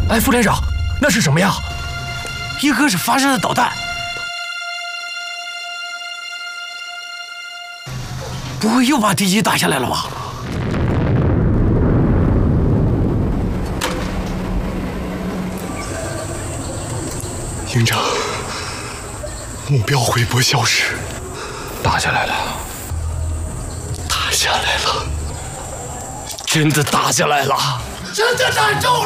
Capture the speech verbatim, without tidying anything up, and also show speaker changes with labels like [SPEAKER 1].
[SPEAKER 1] 哎，副连长，那是什么呀？
[SPEAKER 2] 一个是发射的导弹，不会又把敌机打下来了吧？
[SPEAKER 3] 营长，目标回波消失，
[SPEAKER 1] 打下来了，
[SPEAKER 3] 打下来了，
[SPEAKER 2] 真的打下来了，
[SPEAKER 4] 真的打中了。